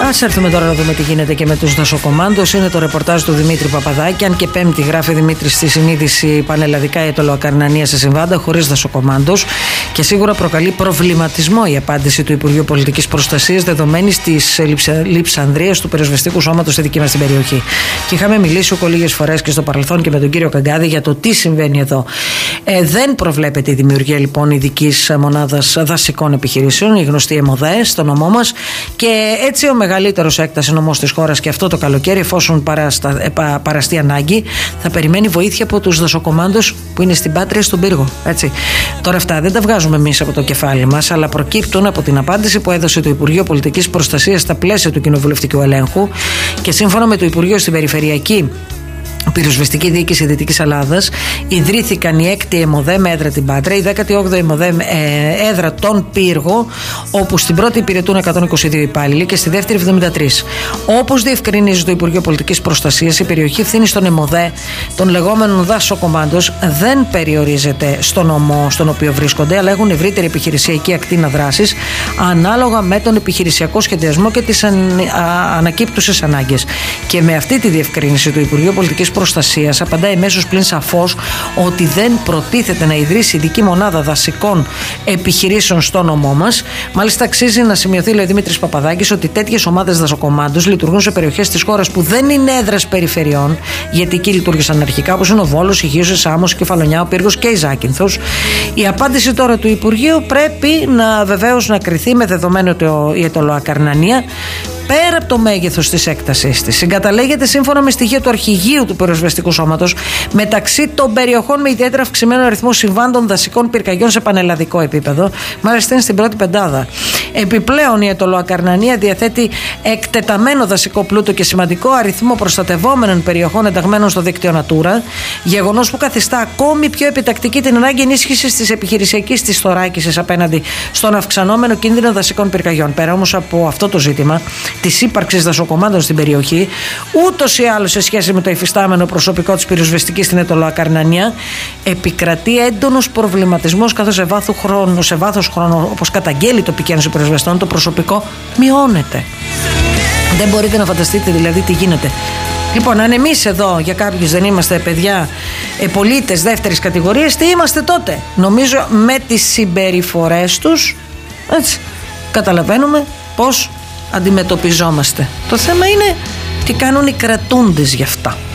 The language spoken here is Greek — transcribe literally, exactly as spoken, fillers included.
Ας έρθουμε τώρα να δούμε τι γίνεται και με τους δασοκομάντους. Είναι το ρεπορτάζ του Δημήτρη Παπαδάκη. Αν και Πέμπτη γράφει Δημήτρη στη συνείδηση πανελλαδικά η αιτωλοακαρνανία σε συμβάντα χωρίς δασοκομάντους. Και σίγουρα προκαλεί προβληματισμό η απάντηση του Υπουργείου Πολιτικής Προστασίας δεδομένης της λειψανδρίας του πυροσβεστικού σώματος στη δική μας την περιοχή. Και είχαμε μιλήσει λίγες φορές και στο παρελθόν και με τον κύριο Καγκάδη για το τι συμβαίνει εδώ. Ε, δεν προβλέπεται η δημιουργία λοιπόν ειδικής μονάδας δασικών επιχειρήσεων, η γνωστή ΕΜΟΔΕ, στο νομό μας. Και έτσι ο μεγαλύτερος έκταση νομός της χώρας και αυτό το καλοκαίρι, εφόσον παραστα, ε, πα, παραστεί ανάγκη, θα περιμένει βοήθεια από τους δασοκομάντους που είναι στην Πάτρια, στον Πύργο. Έτσι. Τώρα αυτά δεν τα βγάζουμε εμείς από το κεφάλι μας, αλλά προκύπτουν από την απάντηση που έδωσε το Υπουργείο Πολιτικής Προστασίας στα πλαίσια του κοινοβουλευτικού ελέγχου και σύμφωνα με το Υπουργείο στην Περιφερειακή Πυροσβεστική Διοίκηση Δυτικής Ελλάδας ιδρύθηκαν η έκτη ΕΜΟΔΕ με έδρα την Πάτρα, η δέκατη όγδοη ΕΜΟΔΕ ε, έδρα τον Πύργο, όπου στην πρώτη υπηρετούν εκατόν είκοσι δύο υπάλληλοι και στη δεύτερη εβδομήντα τρία. Όπως διευκρινίζει το Υπουργείο Πολιτικής Προστασίας, η περιοχή ευθύνη των ΕΜΟΔΕ, των λεγόμενων δασοκομάντων, δεν περιορίζεται στον νομό στον οποίο βρίσκονται, αλλά έχουν ευρύτερη επιχειρησιακή ακτίνα δράσης ανάλογα με τον επιχειρησιακό σχεδιασμό και τις ανακύπτουσες ανάγκες. Και με αυτή τη διευκρίνηση του Υπουργείου Πολιτικής Προστασίας απαντάει μέσως πλην σαφώς ότι δεν προτίθεται να ιδρύσει ειδική μονάδα δασικών επιχειρήσεων στο νομό μας. Μάλιστα, αξίζει να σημειωθεί, λέει ο Δημήτρης Παπαδάκης, ότι τέτοιες ομάδες δασοκομάντους λειτουργούν σε περιοχές της χώρας που δεν είναι έδρας περιφερειών, γιατί εκεί λειτουργήσαν αρχικά, όπως είναι ο Βόλος, η Χίος, η Σάμος, η Κεφαλονιά, ο Πύργος και η Ζάκυνθος. Η απάντηση τώρα του Υπουργείου πρέπει να βεβαίως να κριθεί με δεδομένο το, η αιτωλοακαρνανία. Πέρα από το μέγεθος της έκτασης της, συγκαταλέγεται σύμφωνα με στοιχεία του αρχηγείου του πυροσβεστικού σώματος μεταξύ των περιοχών με ιδιαίτερα αυξημένο αριθμό συμβάντων δασικών πυρκαγιών σε πανελλαδικό επίπεδο. Μάλιστα είναι στην πρώτη πεντάδα. Επιπλέον, η αιτωλοακαρνανία διαθέτει εκτεταμένο δασικό πλούτο και σημαντικό αριθμό προστατευόμενων περιοχών ενταγμένων στο δίκτυο Natura. Γεγονός που καθιστά ακόμη πιο επιτακτική την ανάγκη ενίσχυσης της επιχειρησιακής της θωράκισης απέναντι στον αυξανόμενο κίνδυνο δασικών πυρκαγιών. Πέρα όμως από αυτό το ζήτημα της ύπαρξης δασοκομάντων στην περιοχή, ούτως ή άλλως σε σχέση με το υφιστάμενο προσωπικό της πυροσβεστικής στην αιτωλοακαρνανία, επικρατεί έντονος προβληματισμός, καθώς σε βάθος χρόνου, σε βάθος χρόνου, όπως καταγγέλει η τοπική ένωση πυροσβεστών, το προσωπικό μειώνεται. Δεν μπορείτε να φανταστείτε δηλαδή τι γίνεται. Λοιπόν, αν εμείς εδώ για κάποιους δεν είμαστε παιδιά ε, πολίτες δεύτερης κατηγορίας, τι είμαστε τότε? Νομίζω με τις συμπεριφορές τους, έτσι, καταλαβαίνουμε πώς αντιμετωπιζόμαστε. Το θέμα είναι τι κάνουν οι κρατούντες γι' αυτά.